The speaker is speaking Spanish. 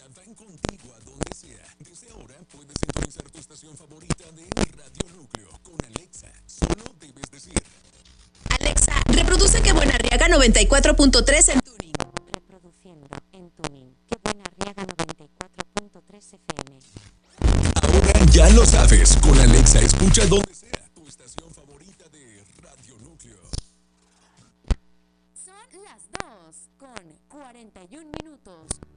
Alexa van contigo a donde sea. Desde ahora puedes sintonizar tu estación favorita de Radio Núcleo. Con Alexa, solo debes decir: Alexa, reproduce Que Buena Arriaga 94.3 en tuning. Reproduciendo en tuning Que Buena Arriaga 94.3 FM. Ahora ya lo sabes. Con Alexa escucha donde sea tu estación favorita de Radio Núcleo. Son las 2:41 minutos.